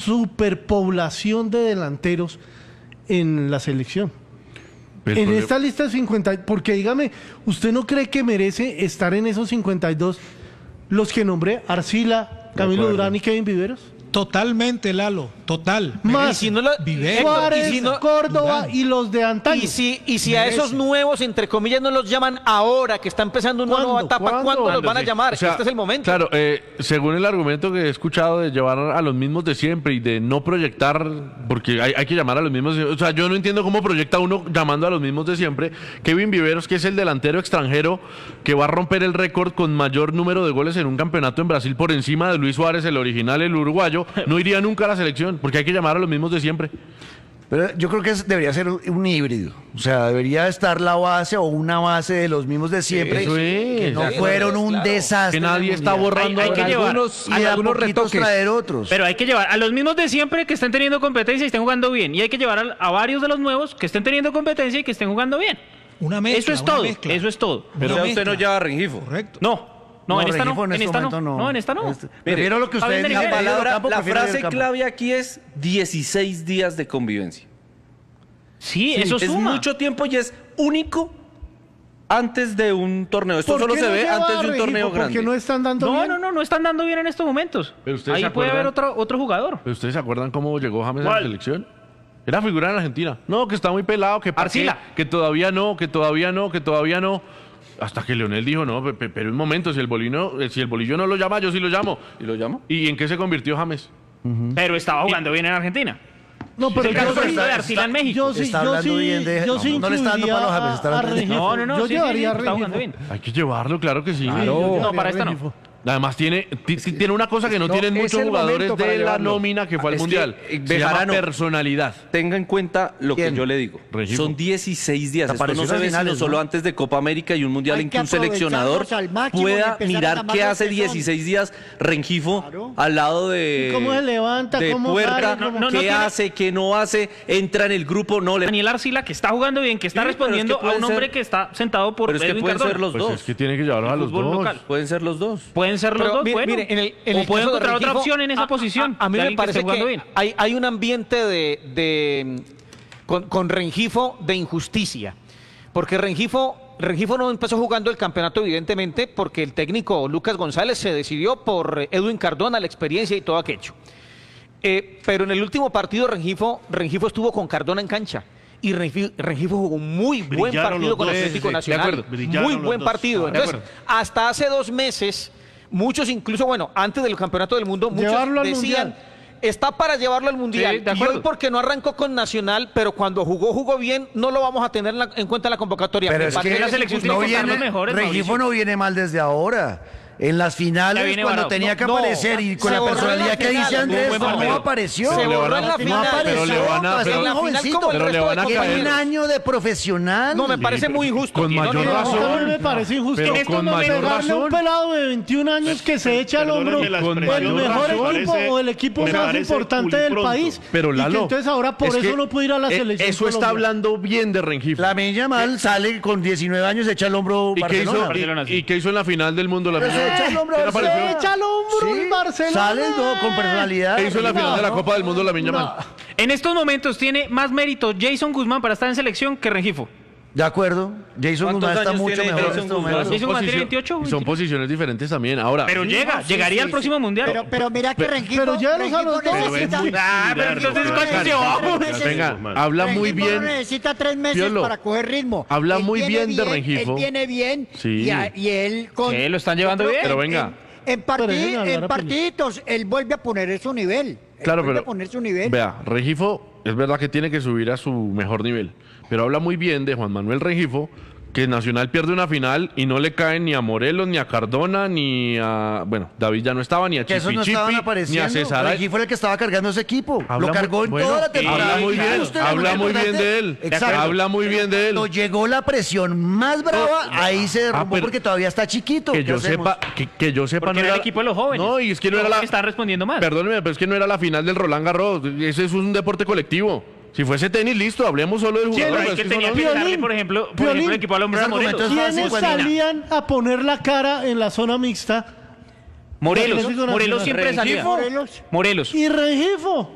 superpoblación de delanteros en la selección. En esta lista de 50, porque dígame, ¿usted no cree que merece estar en esos 52 los que nombré? Arcila, Camilo Durán y Kevin Viveros. Totalmente, Lalo, total. Más si no Suárez, y si no, Córdoba Durán. y los de antaño. Y si a esos nuevos, entre comillas, no los llaman ahora, que está empezando una nueva etapa, ¿cuándo los van a llamar? O sea, este es el momento. Claro, según el argumento que he escuchado de llevar a los mismos de siempre y de no proyectar, porque hay que llamar a los mismos, o sea, yo no entiendo cómo proyecta uno llamando a los mismos de siempre. Kevin Viveros, que es el delantero extranjero que va a romper el récord con mayor número de goles en un campeonato en Brasil por encima de Luis Suárez, el original, el uruguayo, no iría nunca a la selección, porque hay que llamar a los mismos de siempre. Pero yo creo que debería ser un híbrido. O sea, debería estar la base o una base de los mismos de siempre. Eso es. Que no fueron un desastre. Que nadie está borrando. Hay que llevar algunos retoques. Traer otros. Pero hay que llevar a los mismos de siempre que estén teniendo competencia y estén jugando bien. Y hay que llevar a varios de los nuevos que estén teniendo competencia y que estén jugando bien. Una mezcla, Eso es una todo. mezcla. Eso es todo. Pero Una usted no mezcla. lleva a Rengifo. Correcto. No, en esta no. Rengifo En este esta momento no. No, en esta no. Prefiero lo que Está bien ustedes de dicen. nivel. La frase clave aquí es 16 días de convivencia. Sí, eso es suma. mucho tiempo y es único antes de un torneo. Esto ¿Por solo qué se no ve lleva antes a de un Rengifo? torneo grande. Porque no están dando bien. No están dando bien en estos momentos. Pero ustedes Ahí se puede haber acuerdan- otro jugador. ¿Pero ustedes se acuerdan cómo llegó James a la ¿Cuál? selección? Era figura en Argentina. No, que está muy pelado, que para Arcila. qué, que todavía no, que todavía no, que todavía no. Hasta que Leonel dijo, no, pero un momento, si el bolillo no lo llama, yo sí lo llamo. ¿Y lo llamo? ¿Y en qué se convirtió James? Pero estaba jugando bien en Argentina. No, pero el caso, yo por sí- ejemplo, de Arcila en México. Yo sí, Está yo hablando sí, bien de- yo sí no le está dando incluiría palo a James, está a hablando bien. Rengifo. No, Yo sí, llevaría a está jugando Rengifo. bien. Hay que llevarlo, claro que sí. Yo No, llevaría para a esta no. Rengifo. Además tiene una cosa que no tienen es muchos el jugadores momento para de la llevarlo. nómina que fue al Es que, Mundial. Se llama Bejarano, personalidad. Tenga en cuenta lo ¿Quién? que yo le digo. Rengifo. Son 16 días. Esto Apareció no se en ve las finales, sino solo ¿no? antes de Copa América y un Mundial Hay en que que un seleccionador aprovecharlos al máximo y pueda empezar a mirar llamar qué los hace que son. 16 días Rengifo Claro. al lado de, ¿Y cómo se levanta? de ¿Cómo Puerta, sale? No qué tiene- hace, qué no hace, entra en el grupo, no le... Daniel Arcila, que está jugando bien, que está Sí, pero es que respondiendo a pueden un hombre ser- que está sentado por Pero es que Edwin pueden Cardona. ser los Pues dos. es que tiene que llevarlos a los Fútbol dos. local. Pueden ser los dos. Pueden ser los Pero dos, mire, bueno. mire, en el o caso pueden de encontrar otra Rengifo, opción en esa posición. A mí de me alguien que parece esté jugando que bien. hay un ambiente con Rengifo de injusticia. Porque Rengifo no empezó jugando el campeonato, evidentemente, porque el técnico Lucas González se decidió por Edwin Cardona, la experiencia y todo aquello. Pero en el último partido Rengifo estuvo con Cardona en cancha. Y Rengifo jugó un muy buen Brillaron partido los con dos, Atlético sí, de Nacional. acuerdo. Brillaron Muy los buen dos. partido. De Entonces, acuerdo. hasta hace 2 meses, muchos incluso, bueno, antes del Campeonato del Mundo, muchos Llevarlo al decían... Mundial. Está para llevarlo al Mundial. Sí, de y acuerdo. hoy porque no arrancó con Nacional, pero cuando jugó bien, no lo vamos a tener en cuenta en la convocatoria. Pero Me es parece que la selección tiene no que contar viene, los mejores, Rengifo Mauricio. no viene mal desde ahora. En las Ya finales, viene cuando varado. tenía que No, aparecer y con se la borró en personalidad la que final. dice Andrés, Buen no partido. apareció. Se borró en la No final. apareció. Pero le van a- Está pero- muy en la final jovencito. como el Pero le resto van a de caer. Tiene un compañeros. año de profesional. No, me parece muy injusto. Con No, mayor no, razón. A mí me parece injusto. Pero En estos con momentos, mayor pegarle a un razón. pelado de 21 años que se echa al hombro Perdóneme la con el expresión, mayor mejor razón. equipo o el equipo me más parece importante del culipronto. país. Pero y Lalo, que entonces ahora por es eso que, no puede ir a la selección. Eso está Colombia. hablando bien de Rengifo. Lamine Yamal sale con 19 años, se echa el hombro ¿Y qué, hizo, Barcelona. Barcelona, sí. y qué hizo en la final del mundo? La Pero se echa el hombro ¿Qué a le Barcelona. pareció? Se echa al hombro Sí, el Barcelona. Sale con personalidad. ¿Qué hizo en la final de la Copa del Mundo la Yamal? En estos momentos tiene más mérito Jason Guzmán para estar en selección que Rengifo. De acuerdo. Jason ¿Cuántos Guzmán está años mucho tiene mejor en Jason este Guzmán? momento. Jason Guzmán tiene 28, y son posiciones diferentes también. Ahora, Pero llegaría al próximo Mundial. Pero mira que Rengifo, pero llévalos a los dos. Pero es necesita... muy Ah, pero largo, entonces, pero ¿cuántos es llevamos? largo, venga, Guzmán. habla muy Rengifo bien. necesita 3 meses Piolo, para coger ritmo. habla Él muy viene bien de Rengifo. Él viene bien. Sí. Y él con... Sí, lo están llevando Yo creo bien. que Pero venga. Pero déjenme hablar En a partiditos, él vuelve a poner su nivel. Él Claro, vuelve pero a poner su nivel. vea, Rengifo es verdad que tiene que subir a su mejor nivel, pero habla muy bien de Juan Manuel Rengifo, que Nacional pierde una final y no le caen ni a Morelos, ni a Cardona, ni a... Bueno, David ya no estaba, ni a Que esos no Chipi estaban Chipi, ni a apareciendo. César. Rengifo era el que estaba cargando ese equipo. Habla Lo cargó muy- en bueno, toda la temporada. habla muy bien, Usted era habla muy bien importante. de él. Exacto. Habla muy bien de él. Cuando llegó la presión más brava, ahí se derrumbó pero- porque todavía está chiquito. Que ¿Qué yo hacemos? sepa, que yo sepa Porque no era el era... equipo de los jóvenes. No, y es que no era la... Está respondiendo más. Perdóneme, pero es que no era la final del Roland Garros. Ese es un deporte colectivo. Si fuese tenis, listo, hablemos solo del jugador. Pero pero es que eso tenía no- que darle, Piolín, por ejemplo, Piolín, el equipo al hombre ese a Morelos. argumento es ¿Quiénes fácil. salían a poner la cara en la zona mixta? Morelos Atlético siempre Nacional. salía. Morelos. Morelos. Y Rengifo.